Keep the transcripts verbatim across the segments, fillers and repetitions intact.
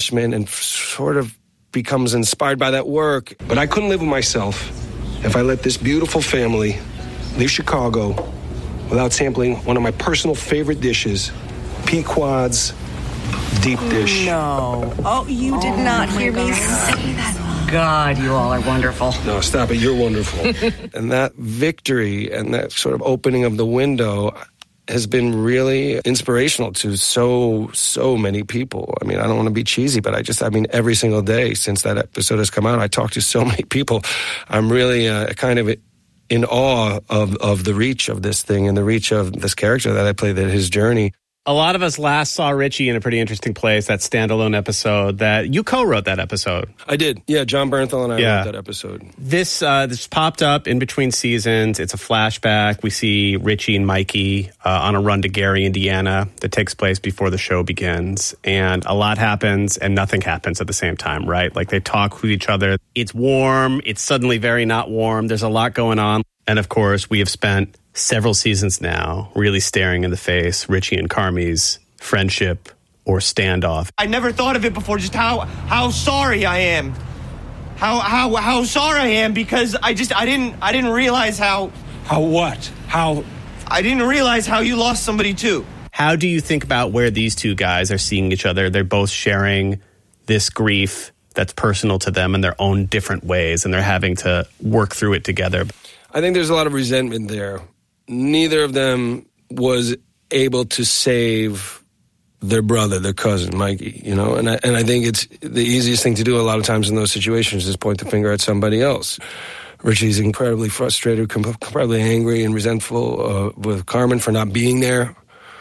establishment and sort of becomes inspired by that work. But I couldn't live with myself if I let this beautiful family leave Chicago without sampling one of my personal favorite dishes, Pequod's deep dish. No. Oh, you did oh not hear God. me say that. God, you all are wonderful. No, stop it. You're wonderful. And that victory and that sort of opening of the window has been really inspirational to so, so many people. I mean, I don't want to be cheesy, but I just, I mean, every single day since that episode has come out, I talk to so many people. I'm really uh, kind of in awe of, of the reach of this thing and the reach of this character that I play, that his journey. A lot of us last saw Richie in A Pretty Interesting Place, that standalone episode that you co-wrote that episode. I did. Yeah, John Bernthal and I yeah. wrote that episode. This uh, this popped up in between seasons. It's a flashback. We see Richie and Mikey uh, on a run to Gary, Indiana that takes place before the show begins. And a lot happens and nothing happens at the same time, right? Like they talk with each other. It's warm. It's suddenly very not warm. There's a lot going on. And of course, we have spent several seasons now really staring in the face Richie and Carmi's friendship or standoff. I never thought of it before, just how how sorry I am. How how how sorry I am because I just I didn't I didn't realize how How what? How I didn't realize how you lost somebody too. How do you think about where these two guys are seeing each other? They're both sharing this grief that's personal to them in their own different ways, and they're having to work through it together. I think there's a lot of resentment there. Neither of them was able to save their brother, their cousin, Mikey, you know? And I, and I think it's the easiest thing to do a lot of times in those situations is point the finger at somebody else. Richie's incredibly frustrated, incredibly angry and resentful uh, with Carmen for not being there,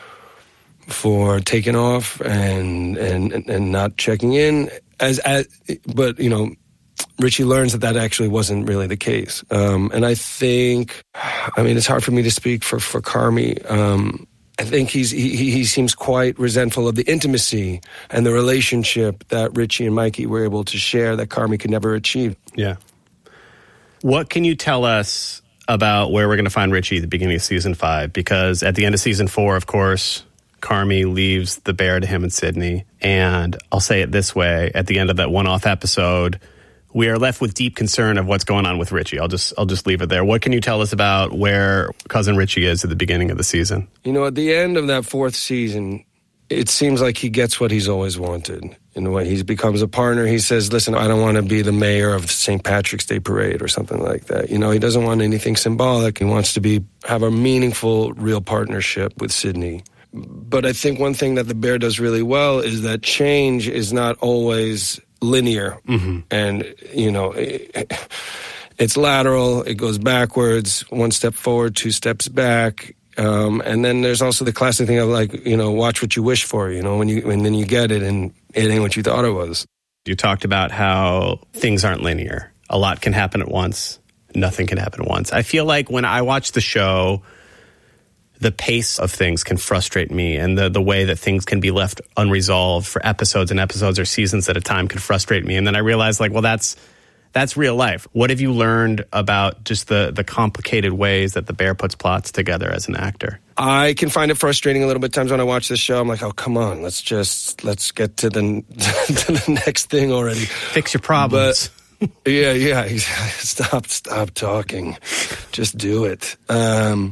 for taking off and and, and not checking in. As, as But, you know, Richie learns that that actually wasn't really the case. Um, and I think, I mean, it's hard for me to speak for, for Carmi. Um, I think he's he, he seems quite resentful of the intimacy and the relationship that Richie and Mikey were able to share that Carmi could never achieve. Yeah. What can you tell us about where we're going to find Richie at the beginning of season five? Because at the end of season four, of course, Carmi leaves the bear to him and Sydney. And I'll say it this way, at the end of that one-off episode, we are left with deep concern of what's going on with Richie. I'll just I'll just leave it there. What can you tell us about where Cousin Richie is at the beginning of the season? You know, at the end of that fourth season, it seems like he gets what he's always wanted. In a way, he becomes a partner. He says, listen, I don't want to be the mayor of the Saint Patrick's Day Parade or something like that. You know, he doesn't want anything symbolic. He wants to be have a meaningful, real partnership with Sydney. But I think one thing that the bear does really well is that change is not always linear. Mm-hmm. And, you know, it, it's lateral, it goes backwards, one step forward, two steps back. Um, and then there's also the classic thing of like, you know, watch what you wish for, you know, when you, and then you get it and it ain't what you thought it was. You talked about how things aren't linear. A lot can happen at once. Nothing can happen at once. I feel like when I watch the show, the pace of things can frustrate me, and the, the way that things can be left unresolved for episodes and episodes or seasons at a time can frustrate me. And then I realized, like, well, that's that's real life. What have you learned about just the, the complicated ways that the bear puts plots together as an actor? I can find it frustrating a little bit times when I watch this show. I'm like, oh, come on, let's just, let's get to the, to the next thing already. Fix your problems. But, yeah, yeah, stop, stop talking. Just do it. Um...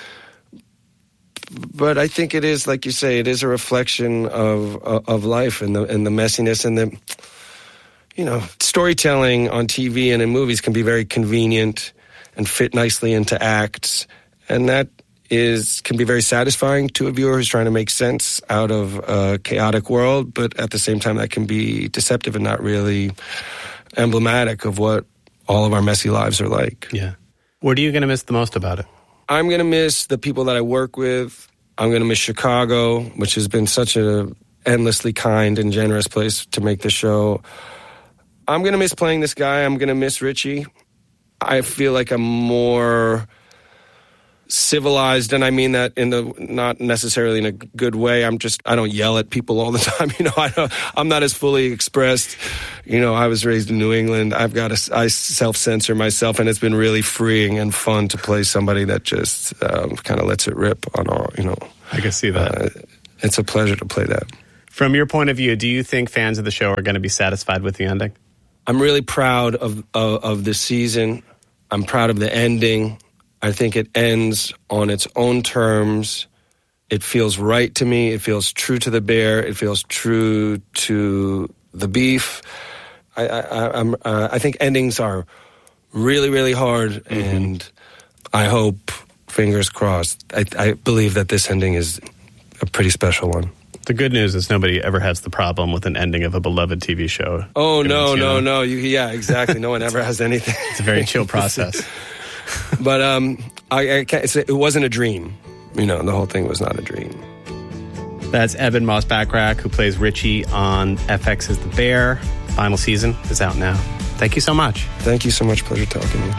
But I think it is, like you say, it is a reflection of of life and the and the messiness and the, you know, storytelling on T V and in movies can be very convenient and fit nicely into acts, and that is can be very satisfying to a viewer who's trying to make sense out of a chaotic world. But at the same time, that can be deceptive and not really emblematic of what all of our messy lives are like. Yeah. What are you going to miss the most about it? I'm going to miss the people that I work with. I'm going to miss Chicago, which has been such an endlessly kind and generous place to make the show. I'm going to miss playing this guy. I'm going to miss Richie. I feel like I'm more civilized, and I mean that in the not necessarily in a good way. I'm just, I don't yell at people all the time. You know, I don't, I'm not as fully expressed. You know, I was raised in New England. I've got to, I self-censor myself, and it's been really freeing and fun to play somebody that just um, kind of lets it rip on all, you know. I can see that. Uh, it's a pleasure to play that. From your point of view, do you think fans of the show are going to be satisfied with the ending? I'm really proud of, of, of the season. I'm proud of the ending. I think it ends on its own terms. It feels right to me. It feels true to the bear. It feels true to the beef. I, I, I'm, uh, I think endings are really, really hard, mm-hmm. and I hope, fingers crossed, I, I believe that this ending is a pretty special one. The good news is nobody ever has the problem with an ending of a beloved T V show. Oh, no, no, no. You, yeah, exactly. No one ever has anything. It's a very chill process. But um, I, I can't, it wasn't a dream. You know, the whole thing was not a dream. That's Eben Moss-Bachrach, who plays Richie on F X's The Bear. Final season is out now. Thank you so much. Thank you so much. Pleasure talking to you.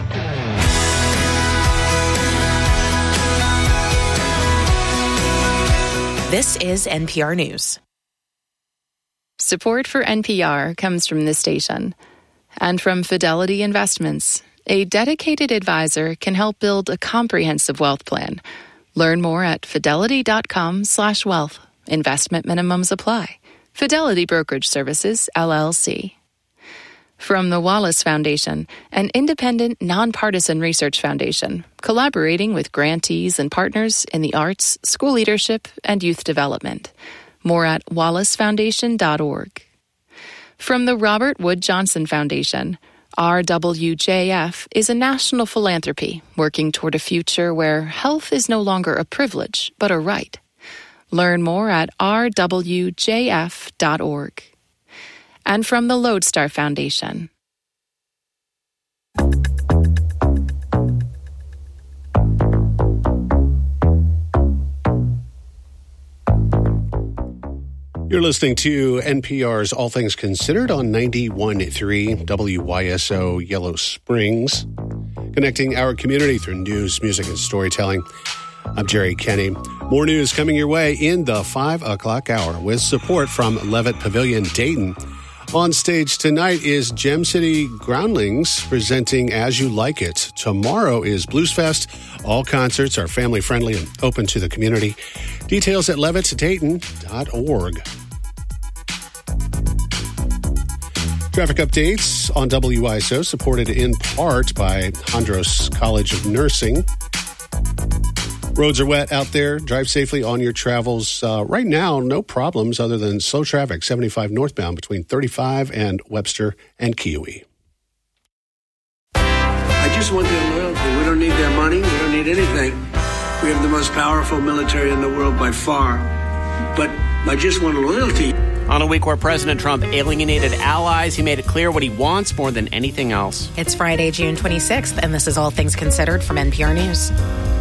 This is N P R News. Support for N P R comes from this station and from Fidelity Investments. A dedicated advisor can help build a comprehensive wealth plan. Learn more at fidelity.com slash wealth. Investment minimums apply. Fidelity Brokerage Services, L L C. From the Wallace Foundation, an independent, nonpartisan research foundation, collaborating with grantees and partners in the arts, school leadership, and youth development. More at wallace foundation dot org. From the Robert Wood Johnson Foundation, R W J F is a national philanthropy working toward a future where health is no longer a privilege, but a right. Learn more at r w j f dot org. And from the Lodestar Foundation. You're listening to N P R's All Things Considered on ninety-one point three W Y S O Yellow Springs, connecting our community through news, music, and storytelling. I'm Jerry Kenny. More news coming your way in the five o'clock hour with support from Levitt Pavilion Dayton. On stage tonight is Gem City Groundlings presenting As You Like It. Tomorrow is Blues Fest. All concerts are family friendly and open to the community. Details at levitt dayton dot org. Traffic updates on W I S O, supported in part by Hondros College of Nursing. Roads are wet out there. Drive safely on your travels. Uh, right now, no problems other than slow traffic, seventy-five northbound between thirty-five and Webster and Kiowee. I just want their loyalty. We don't need their money. We don't need anything. We have the most powerful military in the world by far. But I just want loyalty. On a week where President Trump alienated allies, he made it clear what he wants more than anything else. It's Friday, June twenty-sixth, and this is All Things Considered from N P R News.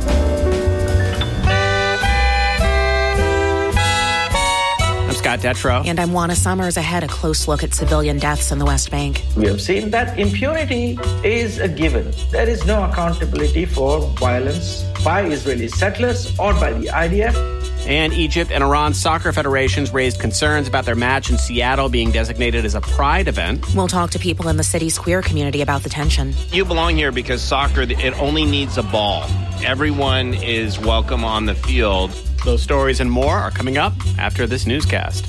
Scott Detrow. And I'm Juana Summers. Ahead, a close look at civilian deaths in the West Bank. We have seen that impunity is a given. There is no accountability for violence by Israeli settlers or by the I D F. And Egypt and Iran's soccer federations raised concerns about their match in Seattle being designated as a pride event. We'll talk to people in the city's queer community about the tension. You belong here because soccer, it only needs a ball. Everyone is welcome on the field. Those stories and more are coming up after this newscast.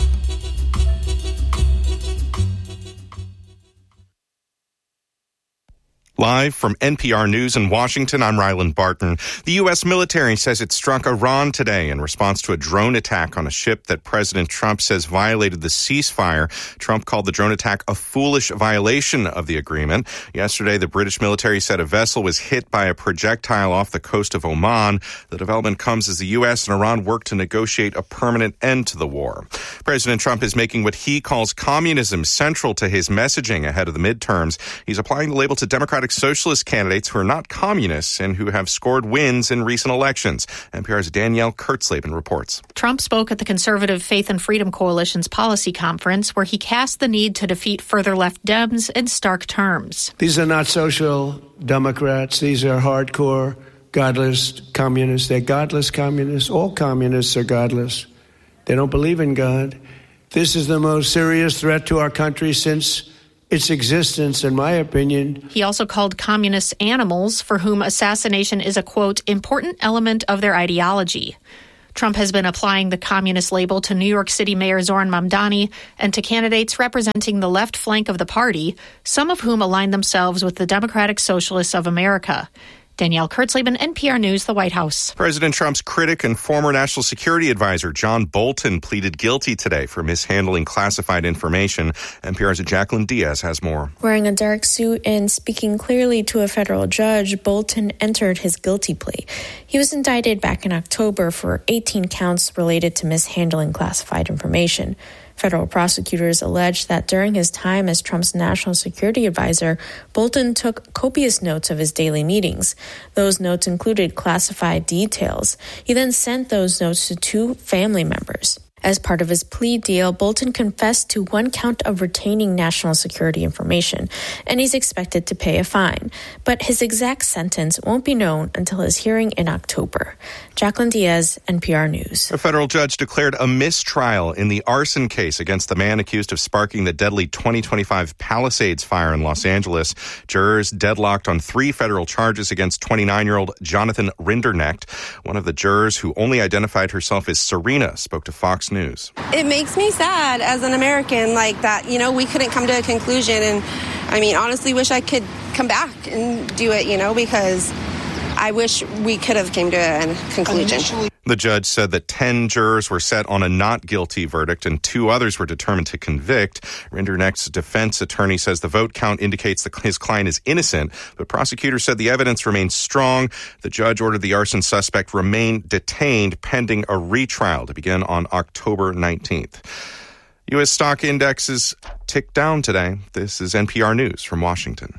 Live from N P R News in Washington, I'm Ryland Barton. The U S military says it struck Iran today in response to a drone attack on a ship that President Trump says violated the ceasefire. Trump called the drone attack a foolish violation of the agreement. Yesterday, the British military said a vessel was hit by a projectile off the coast of Oman. The development comes as the U S and Iran work to negotiate a permanent end to the war. President Trump is making what he calls communism central to his messaging ahead of the midterms. He's applying the label to Democratic Socialist candidates who are not communists and who have scored wins in recent elections. N P R's Danielle Kurtzleben reports. Trump spoke at the Conservative Faith and Freedom Coalition's policy conference, where he cast the need to defeat further left Dems in stark terms. These are not social Democrats. These are hardcore, godless communists. They're godless communists. All communists are godless. They don't believe in God. This is the most serious threat to our country since its existence, in my opinion. He also called communists animals for whom assassination is a, quote, important element of their ideology. Trump has been applying the communist label to New York City Mayor Zoran Mamdani and to candidates representing the left flank of the party, some of whom align themselves with the Democratic Socialists of America. Danielle Kurtzleben, N P R News, the White House. President Trump's critic and former National Security Advisor John Bolton pleaded guilty today for mishandling classified information. N P R's Jacqueline Diaz has more. Wearing a dark suit and speaking clearly to a federal judge, Bolton entered his guilty plea. He was indicted back in October for eighteen counts related to mishandling classified information. Federal prosecutors allege that during his time as Trump's national security advisor, Bolton took copious notes of his daily meetings. Those notes included classified details. He then sent those notes to two family members. As part of his plea deal, Bolton confessed to one count of retaining national security information, and he's expected to pay a fine. But his exact sentence won't be known until his hearing in October. Jacqueline Diaz, N P R News. A federal judge declared a mistrial in the arson case against the man accused of sparking the deadly twenty twenty-five Palisades fire in Los Angeles. Jurors deadlocked on three federal charges against twenty-nine-year-old Jonathan Rinderknecht. One of the jurors, who only identified herself as Serena, spoke to Fox News. It makes me sad as an American, like that, you know, we couldn't come to a conclusion. And I mean, honestly, wish I could come back and do it, you know, because I wish we could have came to a conclusion. The judge said that ten jurors were set on a not guilty verdict and two others were determined to convict. Rinderknecht's defense attorney says the vote count indicates that his client is innocent, but prosecutors said the evidence remains strong. The judge ordered the arson suspect remain detained pending a retrial to begin on October nineteenth. U S stock indexes ticked down today. This is N P R News from Washington.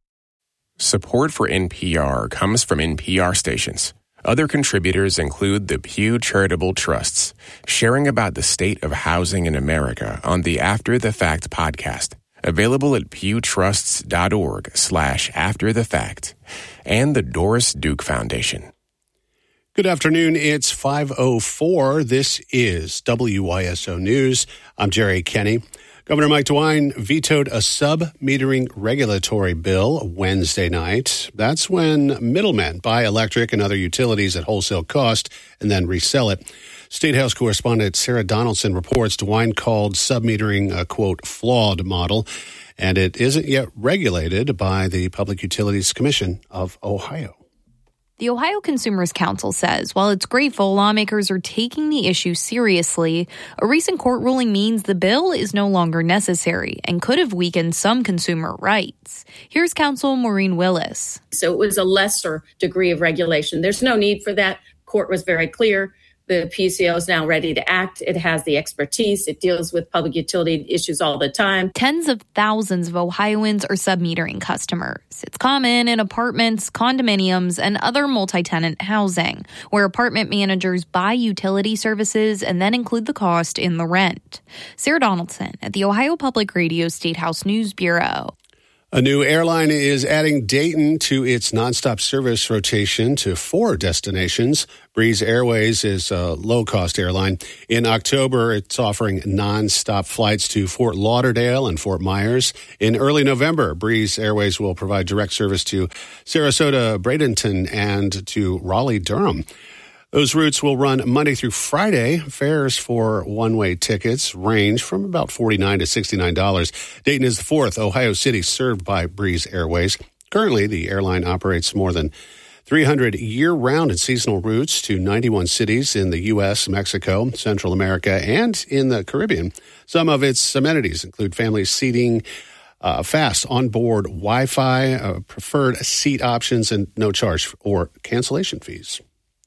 Support for N P R comes from N P R stations. Other contributors include the Pew Charitable Trusts, sharing about the state of housing in America on the After the Fact podcast, available at pewtrusts.org slash after the fact, and the Doris Duke Foundation. Good afternoon. It's five oh four. This is W Y S O News. I'm Jerry Kenny. Governor Mike DeWine vetoed a sub-metering regulatory bill Wednesday night. That's when middlemen buy electric and other utilities at wholesale cost and then resell it. State House correspondent Sarah Donaldson reports DeWine called sub-metering a, quote, flawed model, and it isn't yet regulated by the Public Utilities Commission of Ohio. The Ohio Consumers Council says while it's grateful lawmakers are taking the issue seriously, a recent court ruling means the bill is no longer necessary and could have weakened some consumer rights. Here's Counsel Maureen Willis. So it was a lesser degree of regulation. There's no need for that. Court was very clear. The P U C O is now ready to act. It has the expertise. It deals with public utility issues all the time. Tens of thousands of Ohioans are sub-metering customers. It's common in apartments, condominiums, and other multi-tenant housing, where apartment managers buy utility services and then include the cost in the rent. Sarah Donaldson at the Ohio Public Radio State House News Bureau. A new airline is adding Dayton to its nonstop service rotation to four destinations. Breeze Airways is a low-cost airline. In October, it's offering nonstop flights to Fort Lauderdale and Fort Myers. In early November, Breeze Airways will provide direct service to Sarasota, Bradenton, and to Raleigh-Durham. Those routes will run Monday through Friday. Fares for one-way tickets range from about forty-nine dollars to sixty-nine dollars. Dayton is the fourth Ohio city served by Breeze Airways. Currently, the airline operates more than three hundred year-round and seasonal routes to ninety-one cities in the U S, Mexico, Central America, and in the Caribbean. Some of its amenities include family seating, uh, fast onboard Wi-Fi, uh, preferred seat options, and no charge or cancellation fees.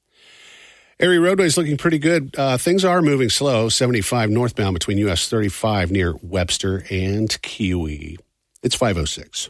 Erie Roadway is looking pretty good. Uh, things are moving slow. seventy-five northbound between U S thirty-five near Webster and Kiwi. It's five oh six.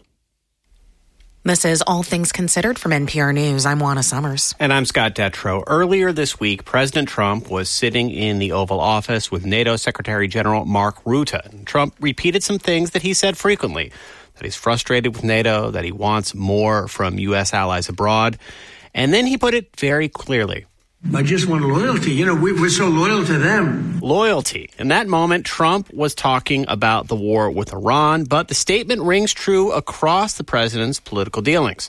This is All Things Considered from N P R News. I'm Juana Summers. And I'm Scott Detrow. Earlier this week, President Trump was sitting in the Oval Office with NATO Secretary General Mark Rutte. Trump repeated some things that he said frequently, that he's frustrated with NATO, that he wants more from U S allies abroad. And then he put it very clearly. I just want loyalty. You know, we, we're so loyal to them. Loyalty. In that moment, Trump was talking about the war with Iran, but the statement rings true across the president's political dealings.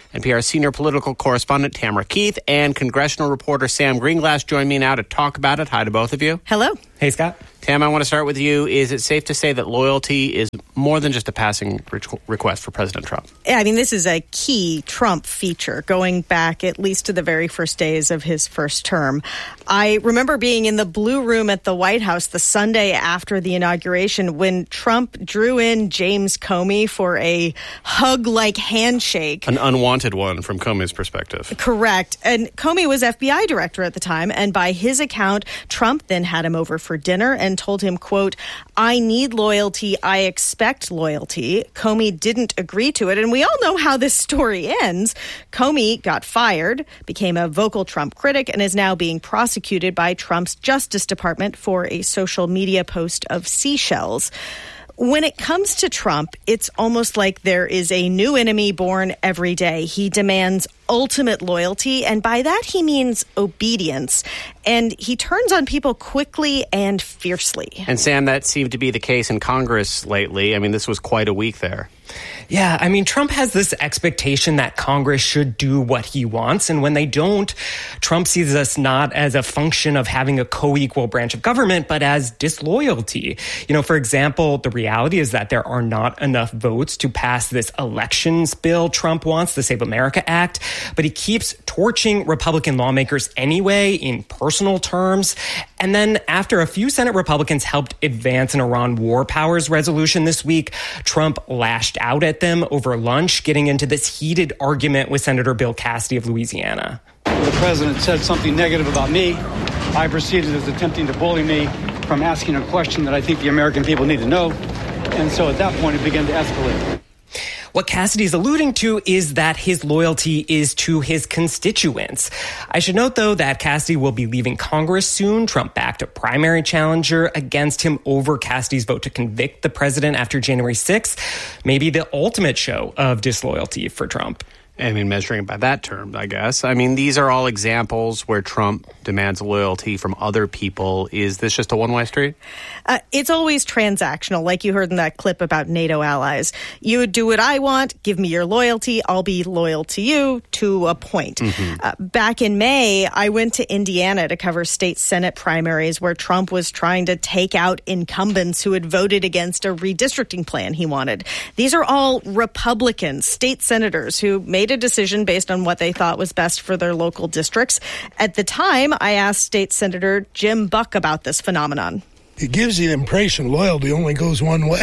N P R senior political correspondent Tamara Keith and congressional reporter Sam Greenglass join me now to talk about it. Hi to both of you. Hello. Hey, Scott. Tam, I want to start with you. Is it safe to say that loyalty is more than just a passing re- request for President Trump? Yeah, I mean, this is a key Trump feature going back at least to the very first days of his first term. I remember being in the Blue Room at the White House the Sunday after the inauguration when Trump drew in James Comey for a hug-like handshake. An unwanted one from Comey's perspective. Correct. And Comey was F B I director at the time, and by his account, Trump then had him over for dinner and told him, quote, "I need loyalty, I expect loyalty." Comey didn't agree to it, and we all know how this story ends. Comey got fired, became a vocal Trump critic, and is now being prosecuted by Trump's Justice Department for a social media post of seashells. When it comes to Trump, it's almost like there is a new enemy born every day. He demands ultimate loyalty, and by that he means obedience. And he turns on people quickly and fiercely. And Sam, that seemed to be the case in Congress lately. I mean, this was quite a week there. Yeah, I mean, Trump has this expectation that Congress should do what he wants. And when they don't, Trump sees us not as a function of having a co-equal branch of government, but as disloyalty. You know, for example, the reality is that there are not enough votes to pass this elections bill Trump wants, the Save America Act. But he keeps torching Republican lawmakers anyway in personal terms. And then after a few Senate Republicans helped advance an Iran war powers resolution this week, Trump lashed out at them over lunch, getting into this heated argument with Senator Bill Cassidy of Louisiana. The president said something negative about me. I proceeded as attempting to bully me from asking a question that I think the American people need to know. And so at that point, it began to escalate. What Cassidy's alluding to is that his loyalty is to his constituents. I should note, though, that Cassidy will be leaving Congress soon. Trump backed a primary challenger against him over Cassidy's vote to convict the president after January sixth. Maybe the ultimate show of disloyalty for Trump. I mean, measuring by that term, I guess. I mean, these are all examples where Trump demands loyalty from other people. Is this just a one-way street? Uh, it's always transactional, like you heard in that clip about NATO allies. You do what I want, give me your loyalty, I'll be loyal to you to a point. Mm-hmm. Uh, back in May, I went to Indiana to cover state Senate primaries where Trump was trying to take out incumbents who had voted against a redistricting plan he wanted. These are all Republican state senators who made a decision based on what they thought was best for their local districts. At the time, I asked State Senator Jim Buck about this phenomenon. It gives you the impression loyalty only goes one way.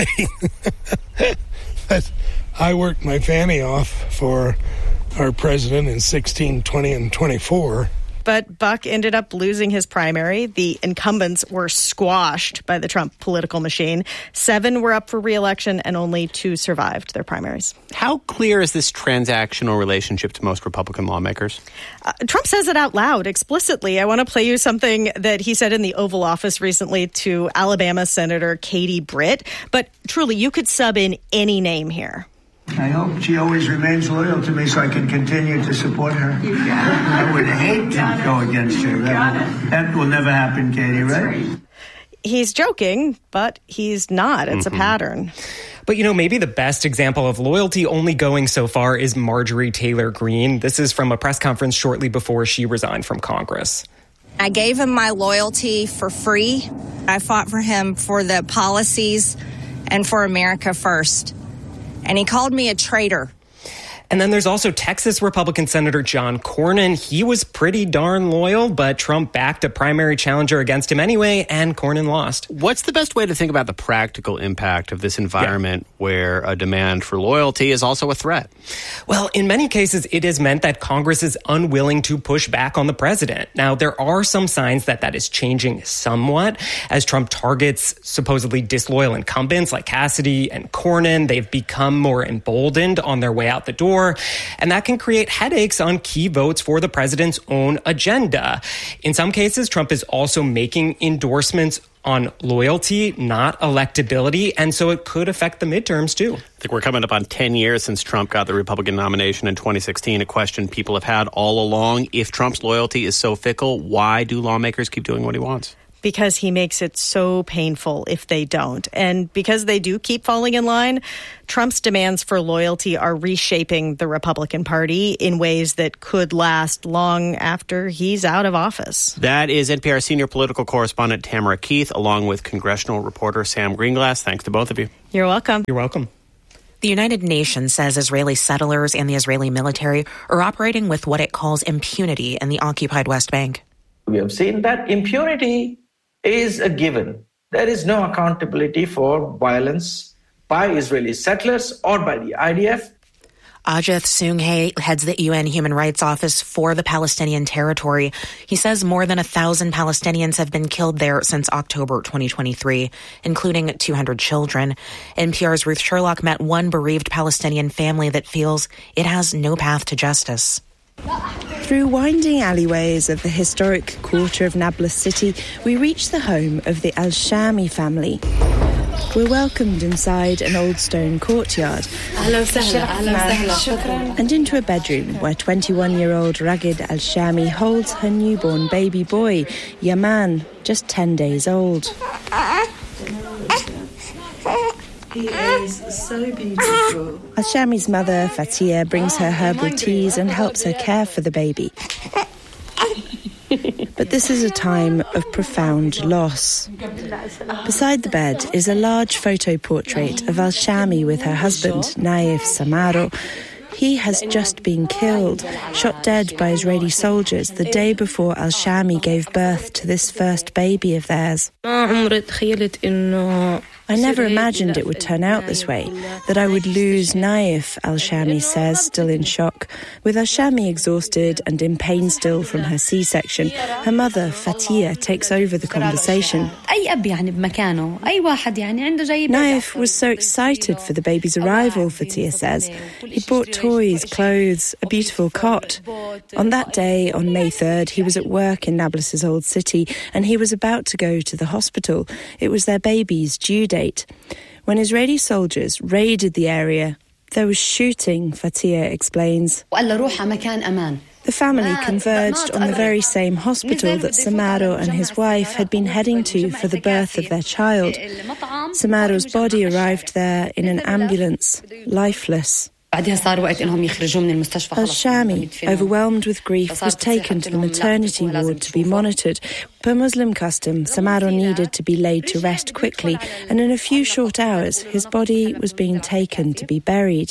I worked my fanny off for our president in sixteen, twenty, and twenty-four. But Buck ended up losing his primary. The incumbents were squashed by the Trump political machine. Seven were up for re-election and only two survived their primaries. How clear is this transactional relationship to most Republican lawmakers? Uh, Trump says it out loud, explicitly. I want to play you something that he said in the Oval Office recently to Alabama Senator Katie Britt. But truly, you could sub in any name here. I hope she always remains loyal to me so I can continue to support her. You got it. I would hate to go against her. That, that will never happen, Katie, right? right? He's joking, but he's not. It's mm-hmm. a pattern. But, you know, maybe the best example of loyalty only going so far is Marjorie Taylor Greene. This is from a press conference shortly before she resigned from Congress. I gave him my loyalty for free. I fought for him for the policies and for America first. And he called me a traitor. And then there's also Texas Republican Senator John Cornyn. He was pretty darn loyal, but Trump backed a primary challenger against him anyway, and Cornyn lost. What's the best way to think about the practical impact of this environment yeah. where a demand for loyalty is also a threat? Well, in many cases, it has meant that Congress is unwilling to push back on the president. Now, there are some signs that that is changing somewhat as Trump targets supposedly disloyal incumbents like Cassidy and Cornyn. They've become more emboldened on their way out the door. And that can create headaches on key votes for the president's own agenda. In some cases, Trump is also making endorsements on loyalty, not electability, and so it could affect the midterms, too. I think we're coming up on ten years since Trump got the Republican nomination in twenty sixteen, a question people have had all along. If Trump's loyalty is so fickle, why do lawmakers keep doing what he wants? because he makes it so painful if they don't. And because they do keep falling in line, Trump's demands for loyalty are reshaping the Republican Party in ways that could last long after he's out of office. That is N P R senior political correspondent Tamara Keith, along with congressional reporter Sam Greenglass. Thanks to both of you. You're welcome. You're welcome. The United Nations says Israeli settlers and the Israeli military are operating with what it calls impunity in the occupied West Bank. We have seen that impunity is a given. There is no accountability for violence by Israeli settlers or by the I D F. Ajith Sunghae heads the U N Human Rights Office for the Palestinian territory. He says more than a thousand Palestinians have been killed there since October twenty twenty-three, including two hundred children. N P R's Ruth Sherlock met one bereaved Palestinian family that feels it has no path to justice. Through winding alleyways of the historic quarter of Nablus city, we reach the home of the Al-Shami family. We're welcomed inside an old stone courtyard and into a bedroom where twenty-one-year-old Raghid Al-Shami holds her newborn baby boy, Yaman, just ten days old. He is so beautiful. Al-Shami's mother, Fatia, brings her herbal teas and helps her care for the baby. But this is a time of profound loss. Beside the bed is a large photo portrait of Al-Shami with her husband, Naif Samaro. He has just been killed, shot dead by Israeli soldiers the day before Al-Shami gave birth to this first baby of theirs. I never imagined it would turn out this way, that I would lose Naif, Al-Shami says, still in shock. With Al-Shami exhausted and in pain still from her C-section, her mother, Fatia, takes over the conversation. Naif was so excited for the baby's arrival, Fatia says. He brought toys, clothes, a beautiful cot. On that day, on May third, he was at work in Nablus's old city, and he was about to go to the hospital. It was their baby's due date. When Israeli soldiers raided the area, there was shooting, Fatia explains. The family converged on the very same hospital that Samaro and his wife had been heading to for the birth of their child. Samaro's body arrived there in an ambulance, lifeless. Al-Shami, overwhelmed with grief, was taken to the maternity ward to be monitored. Per Muslim custom, Samaro needed to be laid to rest quickly, and in a few short hours, his body was being taken to be buried.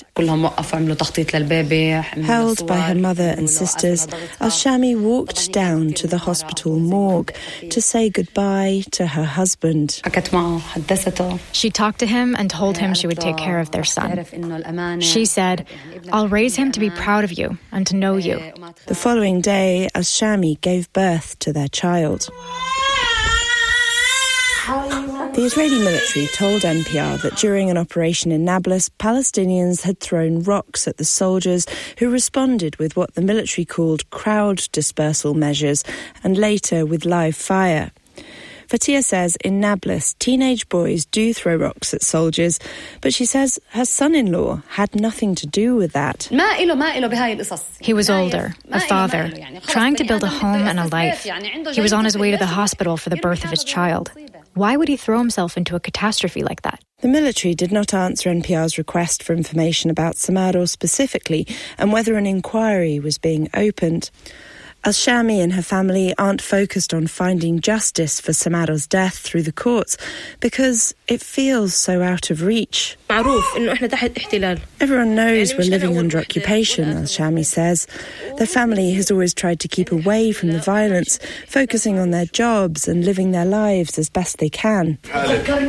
Held by her mother and sisters, Al-Shami walked down to the hospital morgue to say goodbye to her husband. She talked to him and told him she would take care of their son. She said, "I'll raise him to be proud of you and to know you." The following day, Al-Shami gave birth to their child. The Israeli military told N P R that during an operation in Nablus, Palestinians had thrown rocks at the soldiers who responded with what the military called crowd dispersal measures and later with live fire. Fatia says in Nablus, teenage boys do throw rocks at soldiers, but she says her son-in-law had nothing to do with that. He was older, a father, trying to build a home and a life. He was on his way to the hospital for the birth of his child. Why would he throw himself into a catastrophe like that? The military did not answer N P R's request for information about Samaro specifically and whether an inquiry was being opened. Al-Shami and her family aren't focused on finding justice for Samaro's death through the courts because it feels so out of reach. Everyone knows we're living under occupation, Al-Shami says. Their family has always tried to keep away from the violence, focusing on their jobs and living their lives as best they can. We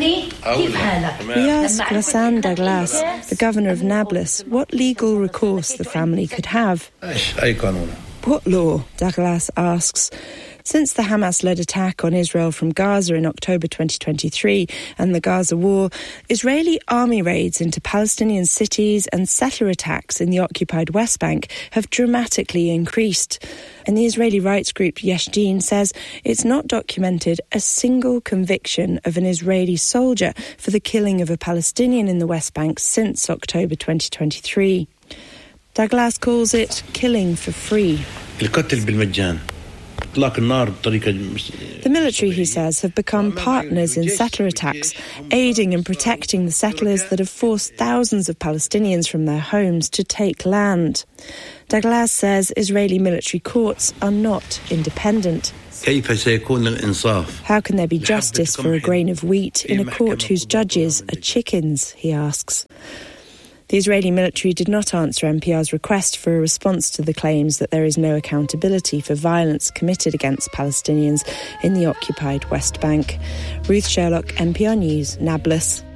asked Ghassan Douglas, the governor of Nablus, what legal recourse the family could have. What law? Douglas asks. Since the Hamas-led attack on Israel from Gaza in October twenty twenty-three and the Gaza war, Israeli army raids into Palestinian cities and settler attacks in the occupied West Bank have dramatically increased. And the Israeli rights group Yesh Din says it's not documented a single conviction of an Israeli soldier for the killing of a Palestinian in the West Bank since October twenty twenty-three. Douglas calls it killing for free. The military, he says, have become partners in settler attacks, aiding and protecting the settlers that have forced thousands of Palestinians from their homes to take land. Daglaz says Israeli military courts are not independent. How can there be justice for a grain of wheat in a court whose judges are chickens, he asks. The Israeli military did not answer N P R's request for a response to the claims that there is no accountability for violence committed against Palestinians in the occupied West Bank. Ruth Sherlock, N P R News, Nablus.